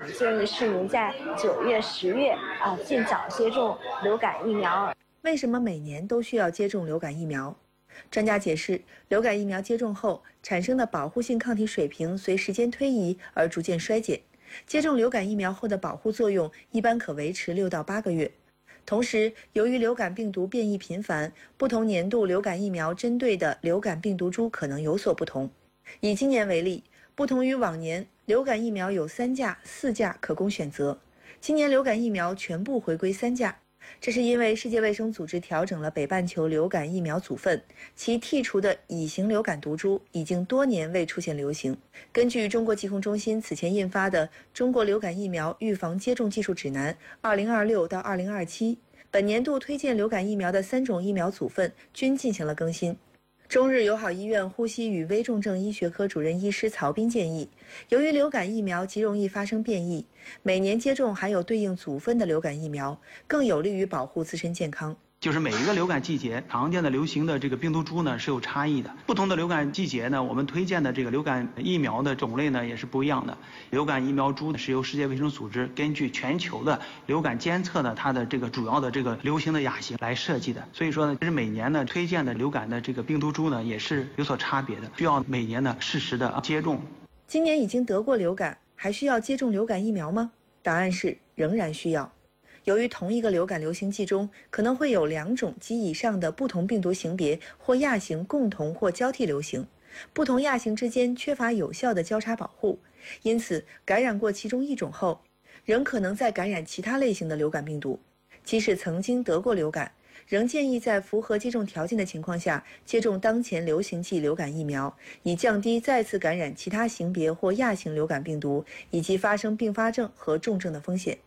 建议市民在9月、10月尽早接种流感疫苗。 为什么每年都需要接种流感疫苗？专家解释，流感疫苗接种后产生的保护性抗体水平随时间推移而逐渐衰减，接种流感疫苗后的保护作用一般可维持6到8个月。同时，由于流感病毒变异频繁，不同年度流感疫苗针对的流感病毒株可能有所不同。以今年为例，不同于往年，流感疫苗有3价、4价可供选择，今年流感疫苗全部回归3价。这是因为世界卫生组织调整了北半球流感疫苗组分，其剔除的乙型流感毒株已经多年未出现流行。根据中国疾控中心此前印发的《中国流感疫苗预防接种技术指南 （2026 到2027》》，本年度推荐流感疫苗的3种疫苗组分均进行了更新。中日友好医院呼吸与危重症医学科主任医师曹斌建议，由于流感疫苗极容易发生变异，每年接种含有对应组分的流感疫苗，更有利于保护自身健康。 就是每一个流感季节常见的流行的这个病毒株呢是有差异的，不同的流感季节呢，我们推荐的这个流感疫苗的种类呢也是不一样的。流感疫苗株是由世界卫生组织根据全球的流感监测呢，它的这个主要的这个流行的亚型来设计的。所以说呢，就是每年呢推荐的流感的这个病毒株呢也是有所差别的，需要每年呢适时的接种。 今年已经得过流感，还需要接种流感疫苗吗？答案是仍然需要。由于同一个流感流行季中可能会有2种及以上的不同病毒型别或亚型共同或交替流行，不同亚型之间缺乏有效的交叉保护，因此感染过其中一种后，仍可能再感染其他类型的流感病毒。即使曾经得过流感，仍建议在符合接种条件的情况下接种当前流行季流感疫苗，以降低再次感染其他型别或亚型流感病毒以及发生并发症和重症的风险。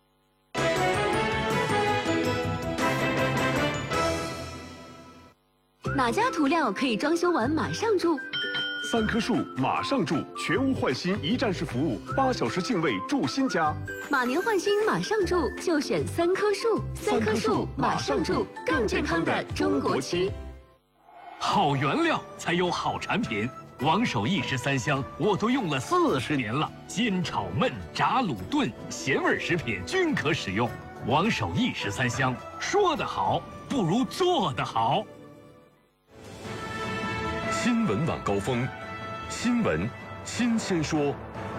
哪家涂料可以装修完马上住 ？3棵树马上住，全屋换新一站式服务，8小时净位住新家。 马年换新马上住，就选3棵树。3棵树马上住，更健康的中国区。 好原料才有好产品，王守义13香我都用了40年了，煎炒焖炸卤炖咸味食品均可使用。王守义13香，说得好不如做得好。 新闻晚高峰，新闻新鲜说。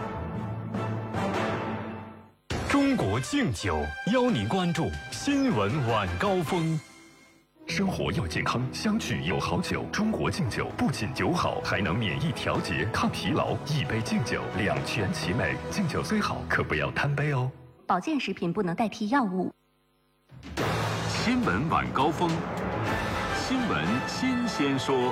中国敬酒邀您关注新闻晚高峰。 生活要健康，相聚有好酒。中国敬酒不仅酒好，还能免疫调节、抗疲劳。一杯敬酒，两全其美。敬酒虽好，可不要贪杯哦。 保健食品不能代替药物。 新闻晚高峰，新闻新鲜说。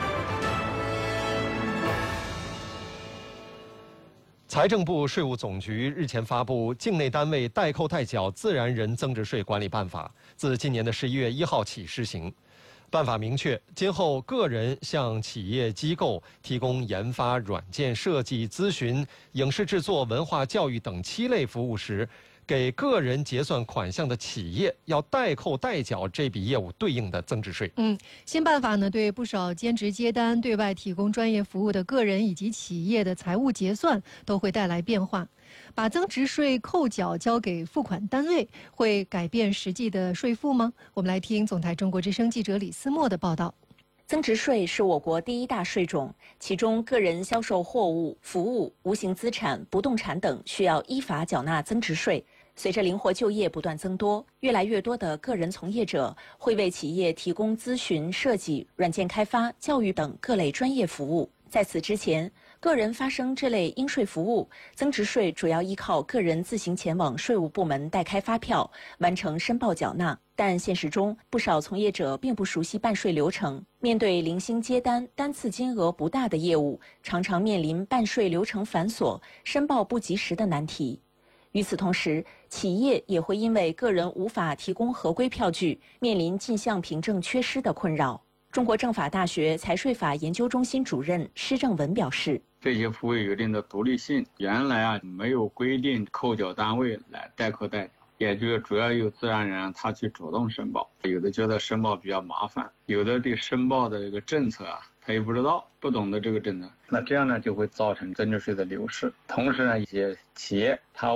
财政部、税务总局日前发布《境内单位代扣代缴自然人增值税管理办法》，自今年的11月1号起施行。办法明确，今后个人向企业机构提供研发、软件设计、咨询、影视制作、文化教育等7类服务时，给个人结算款项的企业要代扣代缴这笔业务对应的增值税。 新办法呢，对不少兼职接单、对外提供专业服务的个人以及企业的财务结算都会带来变化。把增值税扣缴交给付款单位，会改变实际的税负吗？我们来听总台中国之声记者李思墨的报道。 增值税是我国第1大税种，其中个人销售货物、服务、无形资产、不动产等需要依法缴纳增值税。随着灵活就业不断增多，越来越多的个人从业者会为企业提供咨询、设计、软件开发、教育等各类专业服务。在此之前，个人发生这类应税服务，增值税主要依靠个人自行前往税务部门代开发票，完成申报缴纳。但现实中，不少从业者并不熟悉办税流程，面对零星接单、单次金额不大的业务，常常面临办税流程繁琐、申报不及时的难题。与此同时，企业也会因为个人无法提供合规票据，面临进项凭证缺失的困扰。中国政法大学财税法研究中心主任施正文表示， 这些服务有一定的独立性，原来没有规定扣缴单位来代扣代缴，也就是主要由自然人他去主动申报，有的觉得申报比较麻烦，有的对申报的这个政策他也不知道，不懂得这个政策，那这样呢就会造成增值税的流失。同时呢，一些企业他